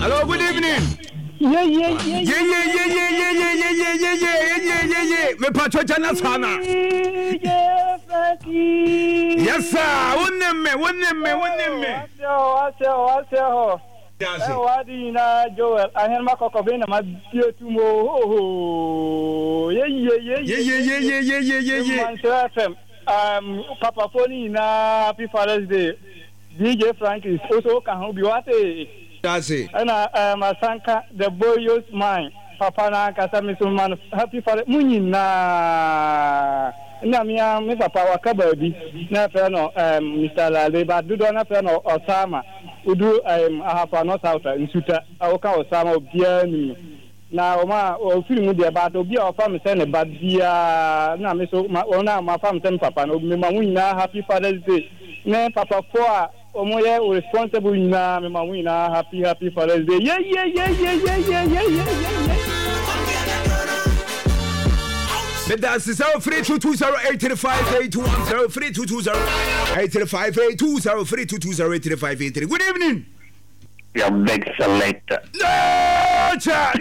Hello, good evening. Yeah. Me patroja na sana. Yes sir. Wonne me. What's Wadi na Joel. I hear my cockabin. My dear tomorrow. Yeah. Papa Pony na Happy Father's Day. DJ Frank is also can be what that's it. And Masanka, the boy's mine. Papa na Kasami Suman, Happy Father Munina. Namia, Miss Papa Kabadi, Nafano, Mr. Leba, Dudona Fano, Osama, Udu, I have a north out in Suta, Aoka Osama, Biani. Now, ma, or feeling the about Obia or farm send a bad dear. Now, Miss Ona, my farm send Papa, no, Mamina, Happy Father's Day. Ne, Papa, for Omoya, responsible na, Mamina, Happy Father's Day. Yeah. That's 0322083581 Good evening. Your big selector. Nature.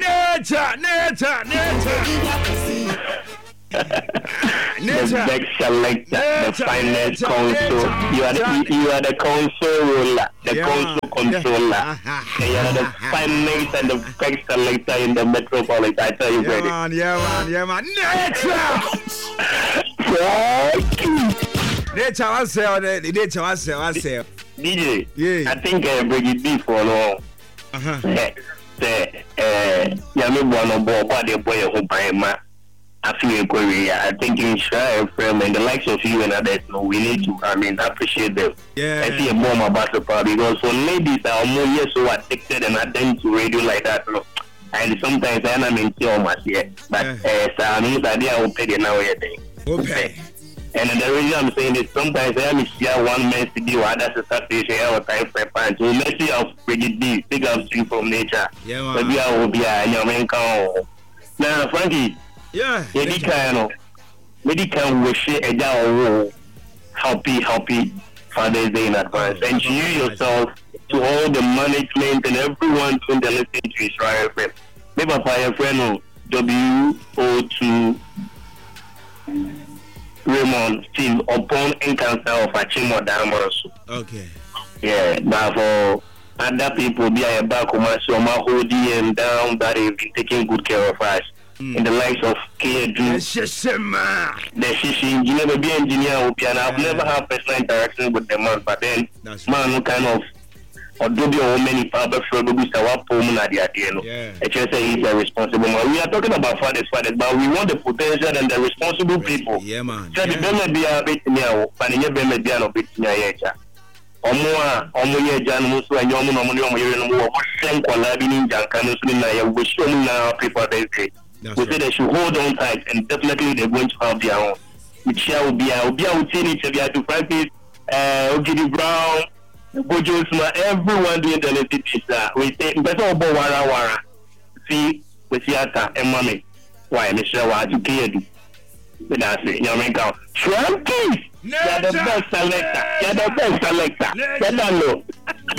The big selector, the finest console. You are the console ruler, the console controller. You are the finest and the big selector in the metropolis. I tell you, yeah, man. Nature, I say. DJ, I think Bridget B for long. Yami Bono Boba, the boy who buy my. I think in Israel frame and the likes of you and others, we need to, appreciate them. Yeah. I see a bomb about the problem because for ladies are more so addicted and attend to radio like that, and sometimes I am in much yet. But I mean, I will pay the now okay. And the reason I'm saying is sometimes I am here one man to do others to start to share our time for fun. So let's see how Bridget B pick up stream from nature. Yeah, man. Maybe I will be a young count. Now, Frankie. Yeah. Medical wish a down happy Father's Day in advance. And to you yourself, to all the management and everyone doing the listening to Israel FM. Maybe my friend WO2 Raymond team upon encounter of Achimo Damarosu. Okay. Yeah, but for other people be a back home so my holding them down that they've been taking good care of us. In the likes of KD, the Shishi engineer, maybe engineer will be, and I've never had personal interaction with the man, but then man kind of although there are many fathers for the booster what home at the end. It's just he's a responsible man. We are talking about fathers, but we want the potential and the responsible people. Yeah, man. So the be a bit now, but you be a bit now. Omo Jan Musu and Yomu no same quality in Jankano we show now people they say. We say they should hold on tight and definitely they're going to have their own. Which will be out to practice Ogidi Brown, Bojo Sma, everyone doing the literature. We say better about Wara. See with Yata and Mommy. Why Mr. Wadu Kiedu? But I say, Yamanka, Frankie! You're the best selector. Better know.